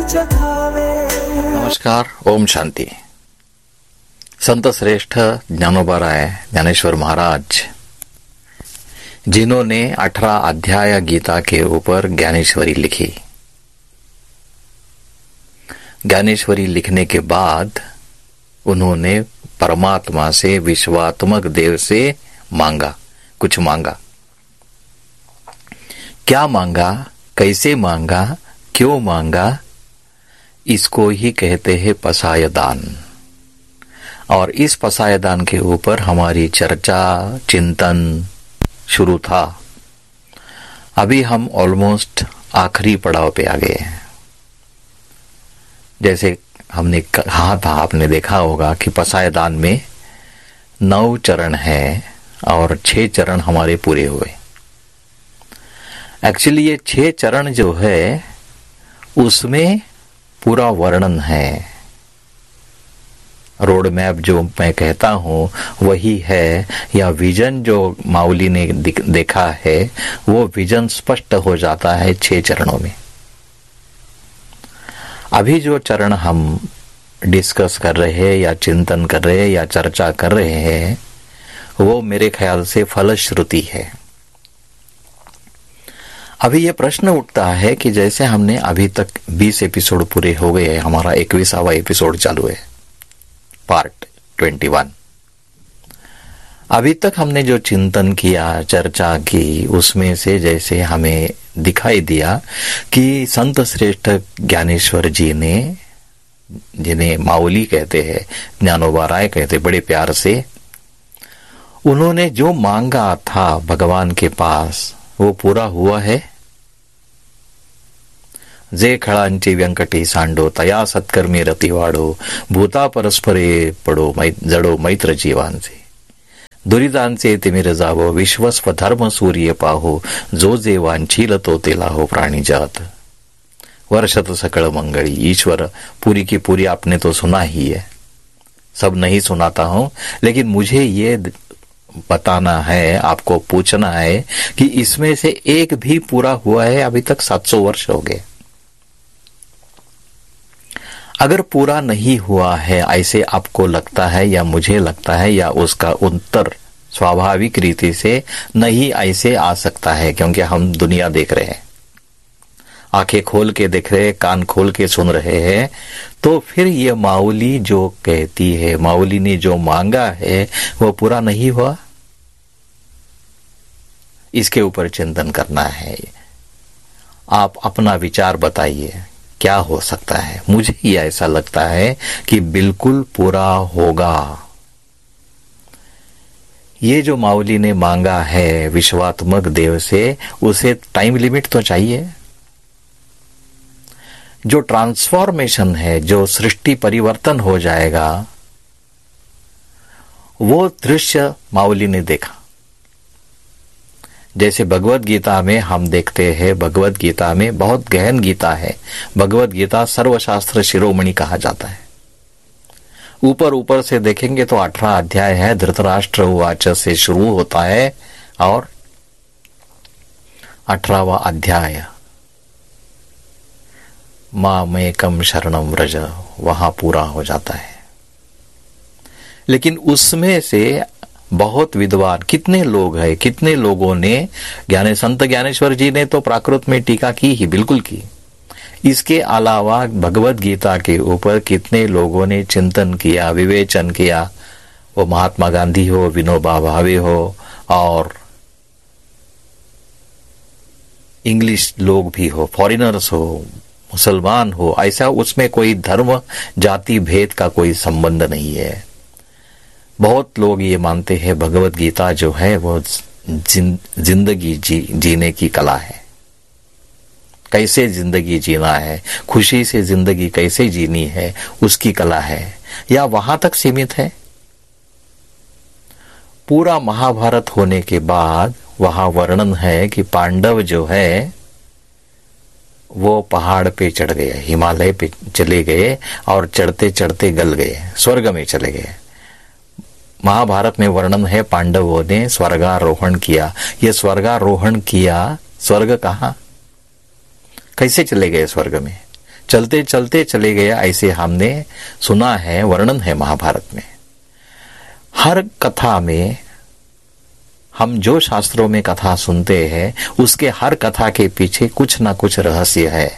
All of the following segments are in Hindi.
नमस्कार, ओम शांति। संत श्रेष्ठ ज्ञानोबा राय ज्ञानेश्वर महाराज, जिन्होंने 18 अध्याय गीता के ऊपर ज्ञानेश्वरी लिखी। ज्ञानेश्वरी लिखने के बाद उन्होंने परमात्मा से, विश्वात्मक देव से मांगा, कुछ मांगा। क्या मांगा, कैसे मांगा, क्यों मांगा, इसको ही कहते हैं पसायदान। और इस पसायदान के ऊपर हमारी चर्चा, चिंतन शुरू था। अभी हम ऑलमोस्ट आखिरी पड़ाव पे आ गए हैं। जैसे हमने कहा था, आपने देखा होगा कि पसायदान में 9 चरण है और 6 चरण हमारे पूरे हुए। एक्चुअली ये 6 चरण जो है उसमें पूरा वर्णन है। रोड मैप जो मैं कहता हूं वही है, या विजन जो माउली ने देखा है वो विजन स्पष्ट हो जाता है 6 चरणों में। अभी जो चरण हम डिस्कस कर रहे हैं या चिंतन कर रहे हैं या चर्चा कर रहे हैं वो मेरे ख्याल से फलश्रुति है। अभी ये प्रश्न उठता है कि जैसे हमने अभी तक 20 एपिसोड पूरे हो गए हैं, हमारा 21वां एपिसोड चालू है, पार्ट 21। अभी तक हमने जो चिंतन किया, चर्चा की, उसमें से जैसे हमें दिखाई दिया कि संत श्रेष्ठ ज्ञानेश्वर जी ने, जिन्हें माउली कहते हैं, ज्ञानोबा राय कहते बड़े प्यार से, उन्होंने जो मांगा था भगवान के पास वो पूरा हुआ है। जे खळांची व्यंकटी सांडो, तया सत्कर्मी रतिवाडो, भूता परस्परे पडो जडो मैत्र जीवांचे, दुरितांचे तिमिर जावो, विश्वस्व धर्म सूर्य पाहो, जो जे वांछील तो ते लाहो प्राणी जात, वर्षत सकळ मंगली। ईश्वर पूरी की पूरी आपने तो सुना ही है, सब नहीं सुनाता हूं, लेकिन मुझे ये बताना है, आपको पूछना है कि इसमें से एक भी पूरा हुआ है अभी तक? 700 वर्ष हो गए। अगर पूरा नहीं हुआ है ऐसे आपको लगता है या मुझे लगता है, या उसका उत्तर स्वाभाविक रीति से नहीं ऐसे आ सकता है, क्योंकि हम दुनिया देख रहे हैं, आंखें खोल के देख रहे हैं, कान खोल के सुन रहे हैं। तो फिर ये माउली जो कहती है, माउली ने जो मांगा है वो पूरा नहीं हुआ, इसके ऊपर चिंतन करना है। आप अपना विचार बताइए, क्या हो सकता है? मुझे ये ऐसा लगता है कि बिल्कुल पूरा होगा। ये जो माउली ने मांगा है विश्वात्मक देव से, उसे टाइम लिमिट तो चाहिए। जो ट्रांसफॉर्मेशन है, जो सृष्टि परिवर्तन हो जाएगा, वो दृश्य माउली ने देखा। जैसे भगवत गीता में हम देखते हैं, भगवत गीता में बहुत गहन गीता है। भगवत गीता सर्वशास्त्र शिरोमणि कहा जाता है। ऊपर ऊपर से देखेंगे तो 18 अध्याय है, धृतराष्ट्र उवाच से शुरू होता है और 18वां अध्याय मामेकम शरणम व्रज, वहां पूरा हो जाता है। लेकिन उसमें से बहुत विद्वान, कितने लोग हैं, कितने लोगों ने, संत ज्ञानेश्वर जी ने तो प्राकृत में टीका की ही, बिल्कुल की। इसके अलावा भगवत गीता के ऊपर कितने लोगों ने चिंतन किया, विवेचन किया। वो महात्मा गांधी हो, विनोबा भावे हो, और इंग्लिश लोग भी हो, फॉरेनर्स हो, मुसलमान हो, ऐसा उसमें कोई धर्म जाति भेद का कोई संबंध नहीं है। बहुत लोग ये मानते हैं भगवत गीता जो है वो जिंदगी जीने की कला है। कैसे जिंदगी जीना है, खुशी से जिंदगी कैसे जीनी है, उसकी कला है, या वहां तक सीमित है? पूरा महाभारत होने के बाद वहां वर्णन है कि पांडव जो है वो पहाड़ पे चढ़ गए, हिमालय पे चले गए और चढ़ते चढ़ते गल गए, स्वर्ग में चले गए। महाभारत में वर्णन है पांडवों ने स्वर्गारोहण किया। ये स्वर्गारोहण किया, स्वर्ग कहाँ, कैसे चले गए स्वर्ग में? चलते चलते चले गया, ऐसे हमने सुना है, वर्णन है महाभारत में। हर कथा में, हम जो शास्त्रों में कथा सुनते हैं, उसके हर कथा के पीछे कुछ ना कुछ रहस्य है।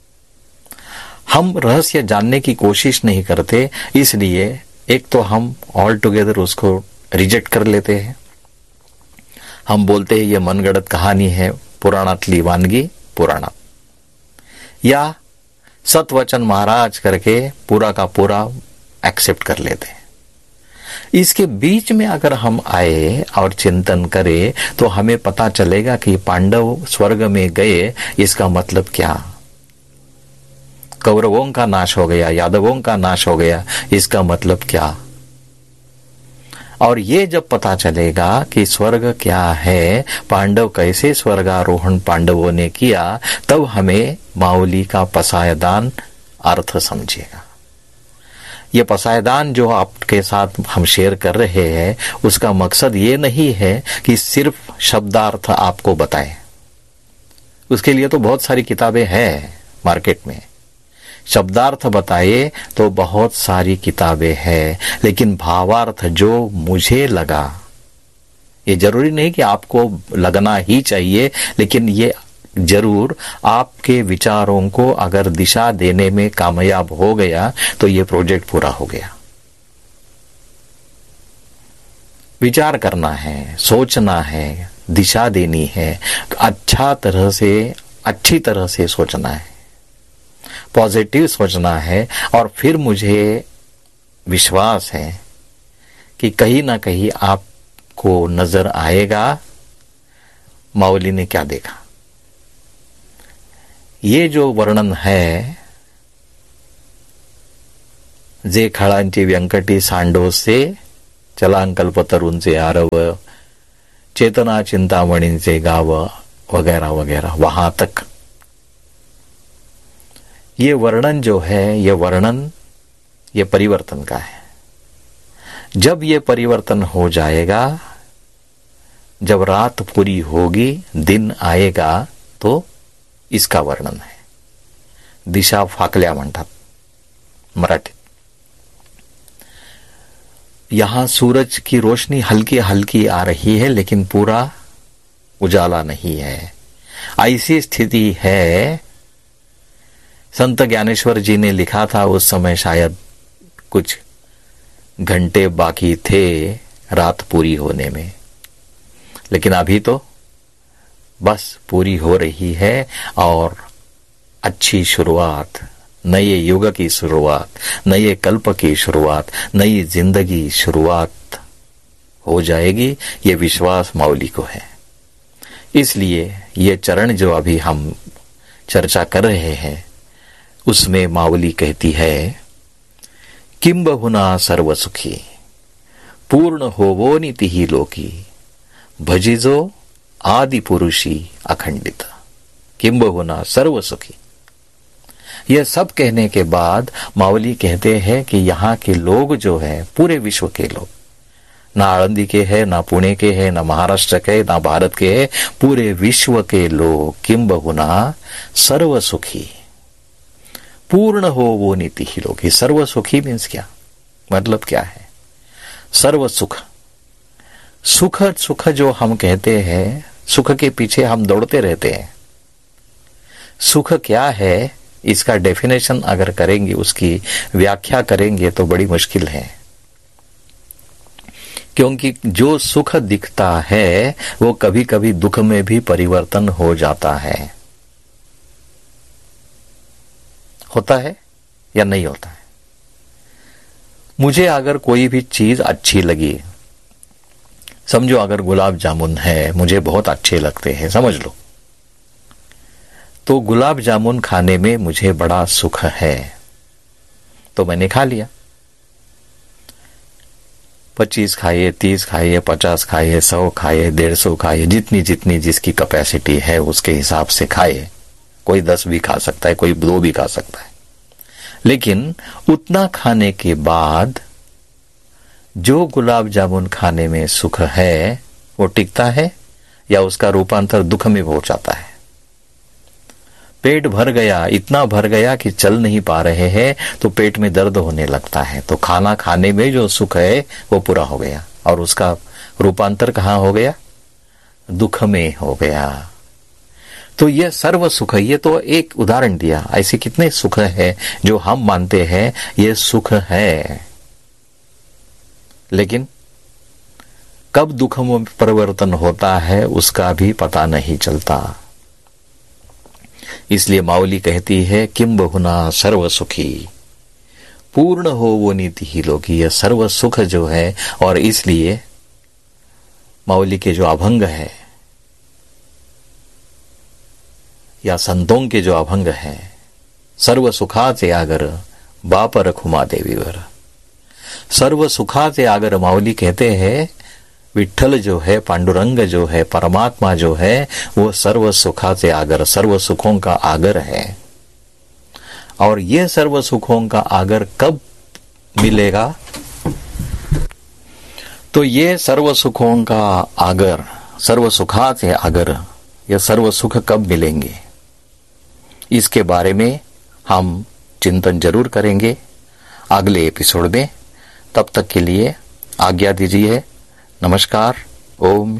हम रहस्य जानने की कोशिश नहीं करते, इसलिए एक तो हम ऑल टुगेदर उसको रिजेक्ट कर लेते हैं। हम बोलते हैं ये मनगढ़ंत कहानी है, पुराणातली वानगी पुराणात, या सतवचन महाराज करके पूरा का पूरा एक्सेप्ट कर लेते हैं। इसके बीच में अगर हम आए और चिंतन करें तो हमें पता चलेगा कि पांडव स्वर्ग में गए, इसका मतलब क्या? कौरवों का नाश हो गया, यादवों का नाश हो गया, इसका मतलब क्या? और ये जब पता चलेगा कि स्वर्ग क्या है, पांडव कैसे स्वर्गारोहण पांडवों ने किया, तब हमें माउली का पसायदान अर्थ समझेगा। ये पसायदान जो आपके साथ हम शेयर कर रहे हैं, उसका मकसद ये नहीं है कि सिर्फ शब्दार्थ आपको बताएं। उसके लिए तो बहुत सारी किताबें हैं मार्केट में। शब्दार्थ बताए तो बहुत सारी किताबें हैं, लेकिन भावार्थ जो मुझे लगा, ये जरूरी नहीं कि आपको लगना ही चाहिए, लेकिन ये जरूर आपके विचारों को अगर दिशा देने में कामयाब हो गया तो ये प्रोजेक्ट पूरा हो गया। विचार करना है, सोचना है, दिशा देनी है, अच्छी तरह से सोचना है, पॉजिटिव सोचना है। और फिर मुझे विश्वास है कि कहीं ना कहीं आपको नजर आएगा माउली ने क्या देखा। ये जो वर्णन है, जे खळांची व्यंकटी सांडो से चलांकल्पतरूंचे आरव, चेतना चिंतामणींचे गाव, वगैरह वगैरह, वहां तक ये वर्णन जो है, ये परिवर्तन का है। जब ये परिवर्तन हो जाएगा, जब रात पूरी होगी, दिन आएगा, तो इसका वर्णन है। दिशा फाकल्या म्हणतात मराठीत। यहां सूरज की रोशनी हल्की हल्की आ रही है, लेकिन पूरा उजाला नहीं है। ऐसी स्थिति है, संत ज्ञानेश्वर जी ने लिखा था उस समय शायद कुछ घंटे बाकी थे रात पूरी होने में, लेकिन अभी तो बस पूरी हो रही है। और अच्छी शुरुआत, नए युग की शुरुआत, नए कल्प की शुरुआत, नई जिंदगी शुरुआत हो जाएगी, ये विश्वास माउली को है। इसलिए ये चरण जो अभी हम चर्चा कर रहे हैं, उसमें माउली कहती है, किंबहुना सर्वसुखी पूर्ण होवो नीति लोकी, भजिजो आदि पुरुषी अखंडित। किंबहुना सर्वसुखी, यह सब कहने के बाद माउली कहते हैं कि यहाँ के लोग जो है, पूरे विश्व के लोग, ना आळंदी के हैं, ना पुणे के हैं, ना महाराष्ट्र के, ना भारत के हैं, पूरे विश्व के लोग किंबहुना सर्वसुखी, पूर्ण हो वो नीति ही लोग। सर्व सुखी मीन्स क्या, मतलब क्या है? सर्व सुख, सुख जो हम कहते हैं, सुख के पीछे हम दौड़ते रहते हैं। सुख क्या है, इसका डेफिनेशन अगर करेंगे, उसकी व्याख्या करेंगे तो बड़ी मुश्किल है, क्योंकि जो सुख दिखता है वो कभी कभी दुख में भी परिवर्तन हो जाता है। होता है या नहीं होता है? मुझे अगर कोई भी चीज अच्छी लगी, समझो अगर गुलाब जामुन है, मुझे बहुत अच्छे लगते हैं, समझ लो, तो गुलाब जामुन खाने में मुझे बड़ा सुख है, तो मैंने खा लिया। 25 खाइए, 30 खाइए, 50 खाइए, 100 खाइए, 150 खाइए, जितनी जितनी जिसकी कैपेसिटी है उसके हिसाब से खाइए। कोई 10 भी खा सकता है, कोई 2 भी खा सकता है, लेकिन उतना खाने के बाद जो गुलाब जामुन खाने में सुख है वो टिकता है या उसका रूपांतर दुख में हो जाता है? पेट भर गया, इतना भर गया कि चल नहीं पा रहे हैं, तो पेट में दर्द होने लगता है, तो खाना खाने में जो सुख है वो पूरा हो गया और उसका रूपांतर कहाँ हो गया? दुख में हो गया। तो यह सर्व सुख, ये तो एक उदाहरण दिया, ऐसे कितने सुख है जो हम मानते हैं ये सुख है, लेकिन कब दुख में परिवर्तन होता है उसका भी पता नहीं चलता। इसलिए माउली कहती है किम बहुना सर्व सुखी, पूर्ण हो वो नीति ही लोगी, यह सर्व सुख जो है। और इसलिए माउली के जो अभंग है या संतों के जो अभंग है, सर्व सुखा से आगर बाप रखुमा देवी वर, सर्व सुखा से आगर माउली कहते हैं विठ्ठल जो है, पांडुरंग जो है, परमात्मा जो है, वो सर्व सुखा से आगर, सर्व सुखों का आगर है। और ये सर्व सुखों का आगर कब मिलेगा? तो ये सर्व सुखों का आगर, सर्व सुखा से आगर, ये सर्व सुख कब मिलेंगे, इसके बारे में हम चिंतन जरूर करेंगे अगले एपिसोड में। तब तक के लिए आज्ञा दीजिए। नमस्कार। ओम